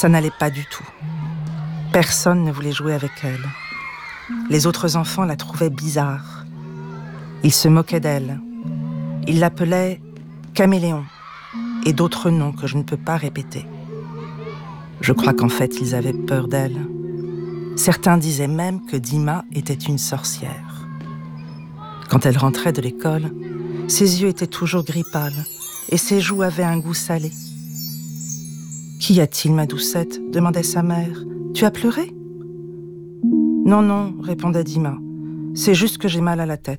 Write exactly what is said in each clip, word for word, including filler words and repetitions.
Ça n'allait pas du tout. Personne ne voulait jouer avec elle. Les autres enfants la trouvaient bizarre. Ils se moquaient d'elle. Ils l'appelaient Caméléon et d'autres noms que je ne peux pas répéter. Je crois qu'en fait, ils avaient peur d'elle. Certains disaient même que Dima était une sorcière. Quand elle rentrait de l'école, ses yeux étaient toujours gris pâle et ses joues avaient un goût salé. « Qu'y a-t-il, ma doucette ?» demandait sa mère. « Tu as pleuré ?»« Non, non, » répondait Dima. « C'est juste que j'ai mal à la tête. »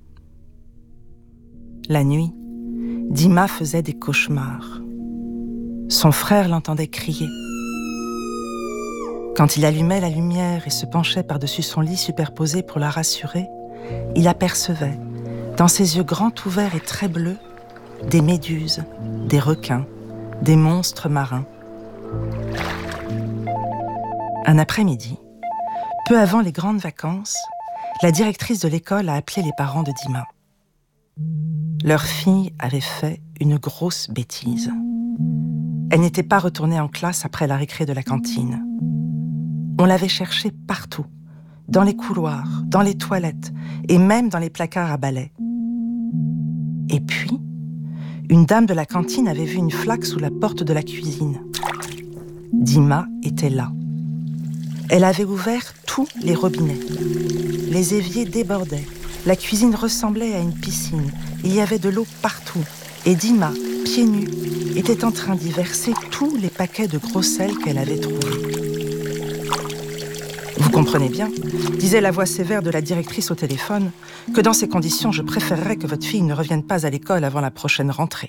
La nuit, Dima faisait des cauchemars. Son frère l'entendait crier. Quand il allumait la lumière et se penchait par-dessus son lit superposé pour la rassurer, il apercevait, dans ses yeux grands ouverts et très bleus, des méduses, des requins, des monstres marins. Un après-midi, peu avant les grandes vacances, la directrice de l'école a appelé les parents de Dima. Leur fille avait fait une grosse bêtise. Elle n'était pas retournée en classe après la récré de la cantine. On l'avait cherchée partout, dans les couloirs, dans les toilettes et même dans les placards à balai. Et puis, une dame de la cantine avait vu une flaque sous la porte de la cuisine. Dima était là. Elle avait ouvert tous les robinets. Les éviers débordaient. La cuisine ressemblait à une piscine. Il y avait de l'eau partout. Et Dima, pieds nus, était en train d'y verser tous les paquets de gros sel qu'elle avait trouvés. Vous comprenez bien, disait la voix sévère de la directrice au téléphone, que dans ces conditions, je préférerais que votre fille ne revienne pas à l'école avant la prochaine rentrée.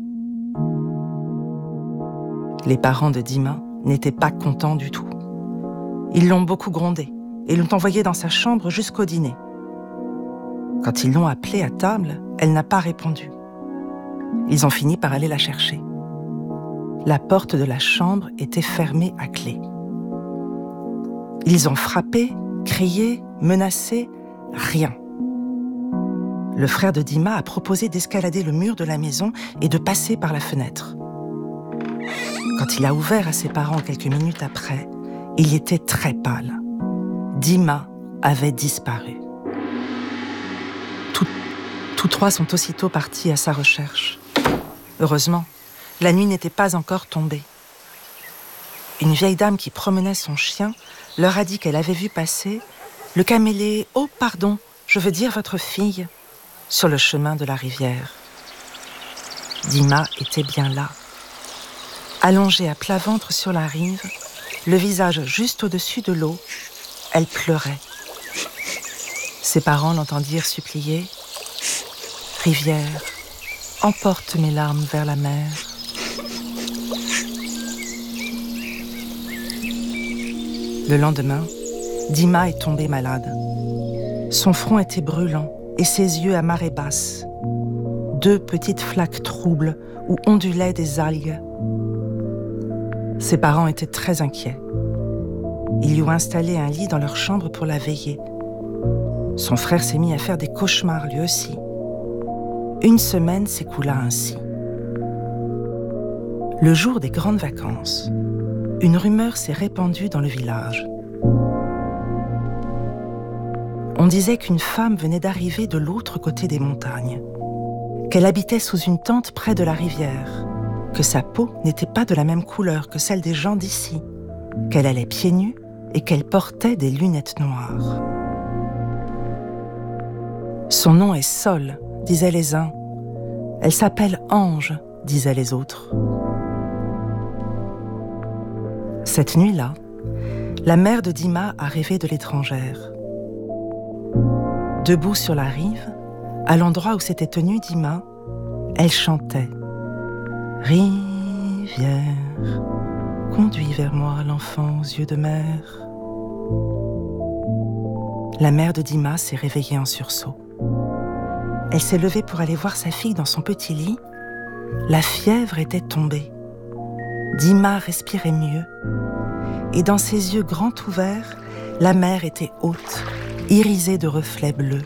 Les parents de Dima n'étaient pas contents du tout. Ils l'ont beaucoup grondée et l'ont envoyée dans sa chambre jusqu'au dîner. Quand ils l'ont appelée à table, elle n'a pas répondu. Ils ont fini par aller la chercher. La porte de la chambre était fermée à clé. Ils ont frappé, crié, menacé, rien. Le frère de Dima a proposé d'escalader le mur de la maison et de passer par la fenêtre. Quand il a ouvert à ses parents quelques minutes après, il était très pâle. Dima avait disparu. Tous, tous trois sont aussitôt partis à sa recherche. Heureusement, la nuit n'était pas encore tombée. Une vieille dame qui promenait son chien leur a dit qu'elle avait vu passer le camélé « Oh, pardon, je veux dire votre fille » sur le chemin de la rivière. Dima était bien là. Allongée à plat ventre sur la rive, le visage juste au-dessus de l'eau, elle pleurait. Ses parents l'entendirent supplier « Rivière, emporte mes larmes vers la mer. » Le lendemain, Dima est tombée malade. Son front était brûlant et ses yeux à marée basse. Deux petites flaques troubles où ondulaient des algues. Ses parents étaient très inquiets. Ils lui ont installé un lit dans leur chambre pour la veiller. Son frère s'est mis à faire des cauchemars lui aussi. Une semaine s'écoula ainsi. Le jour des grandes vacances, une rumeur s'est répandue dans le village. On disait qu'une femme venait d'arriver de l'autre côté des montagnes, qu'elle habitait sous une tente près de la rivière, que sa peau n'était pas de la même couleur que celle des gens d'ici, qu'elle allait pieds nus et qu'elle portait des lunettes noires. Son nom est Sol, disaient les uns. Elle s'appelle Ange, disaient les autres. Cette nuit-là, la mère de Dima a rêvé de l'étrangère. Debout sur la rive, à l'endroit où s'était tenue Dima, elle chantait « Rivière, conduis vers moi l'enfant aux yeux de mer. » La mère de Dima s'est réveillée en sursaut. Elle s'est levée pour aller voir sa fille dans son petit lit. La fièvre était tombée. Dima respirait mieux. Et dans ses yeux grands ouverts, la mer était haute, irisée de reflets bleus.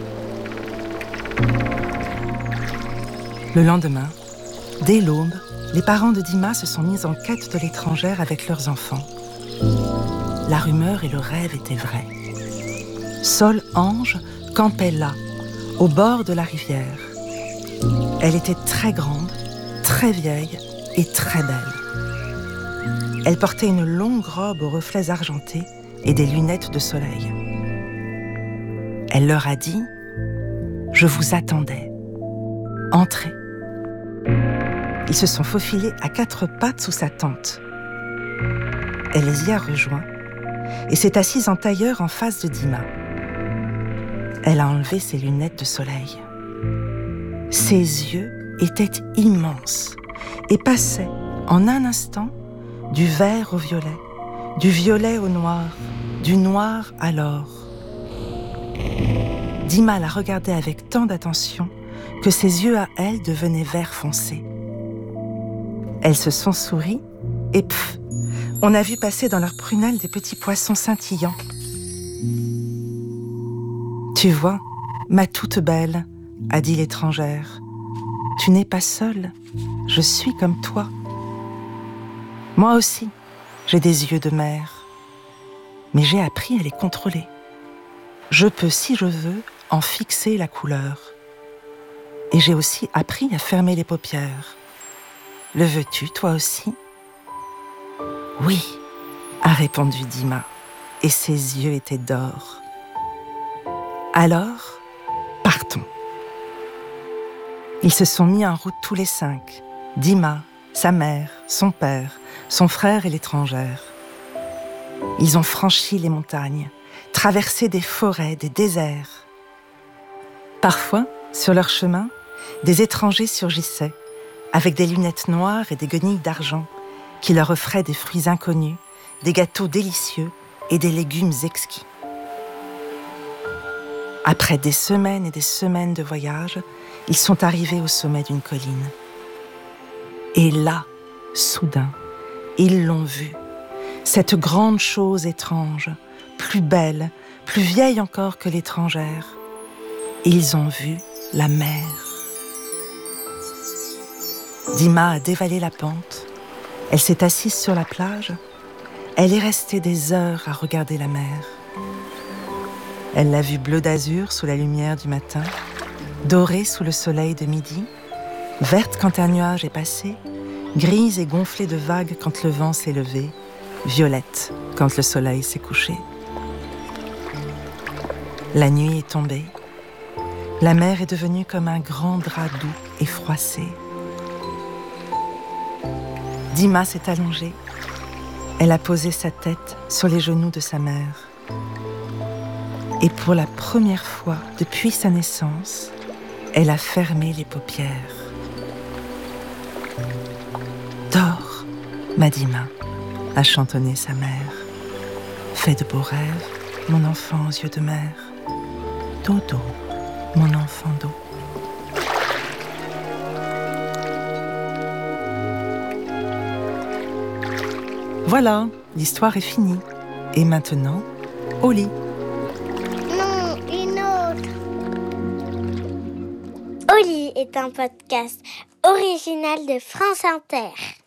Le lendemain, dès l'aube, les parents de Dima se sont mis en quête de l'étrangère avec leurs enfants. La rumeur et le rêve étaient vrais. Sol Ange campait là, au bord de la rivière. Elle était très grande, très vieille et très belle. Elle portait une longue robe aux reflets argentés et des lunettes de soleil. Elle leur a dit « Je vous attendais. Entrez. » Ils se sont faufilés à quatre pattes sous sa tente. Elle les y a rejoints et s'est assise en tailleur en face de Dima. Elle a enlevé ses lunettes de soleil. Ses yeux étaient immenses et passaient en un instant du vert au violet, du violet au noir, du noir à l'or. Dima la regardait avec tant d'attention que ses yeux à elle devenaient vert foncé. Elles se sont souries et pff, on a vu passer dans leurs prunelles des petits poissons scintillants. « Tu vois, ma toute belle, a dit l'étrangère, tu n'es pas seule, je suis comme toi. Moi aussi, j'ai des yeux de mer, mais j'ai appris à les contrôler. Je peux, si je veux, en fixer la couleur. Et j'ai aussi appris à fermer les paupières. Le veux-tu, toi aussi ? » « Oui, a répondu Dima, et ses yeux étaient d'or. Alors, partons. Ils se sont mis en route tous les cinq, Dima, sa mère, son père, son frère et l'étrangère. Ils ont franchi les montagnes, traversé des forêts, des déserts. Parfois, sur leur chemin, des étrangers surgissaient, avec des lunettes noires et des guenilles d'argent, qui leur offraient des fruits inconnus, des gâteaux délicieux et des légumes exquis. Après des semaines et des semaines de voyage, ils sont arrivés au sommet d'une colline. Et là, soudain, ils l'ont vue, cette grande chose étrange, plus belle, plus vieille encore que l'étrangère. Ils ont vu la mer. Dima a dévalé la pente. Elle s'est assise sur la plage. Elle est restée des heures à regarder la mer. Elle l'a vue bleu d'azur sous la lumière du matin, dorée sous le soleil de midi, verte quand un nuage est passé, grise et gonflée de vagues quand le vent s'est levé, violette quand le soleil s'est couché. La nuit est tombée. La mer est devenue comme un grand drap doux et froissé. Dima s'est allongée. Elle a posé sa tête sur les genoux de sa mère. Et pour la première fois depuis sa naissance, elle a fermé les paupières. « Dors, ma Dima », a chantonné sa mère. « Fais de beaux rêves, mon enfant aux yeux de mer. Dodo, mon enfant d'eau. » Voilà, l'histoire est finie. Et maintenant, au lit. Non, une autre. Au lit est un podcast original de France Inter.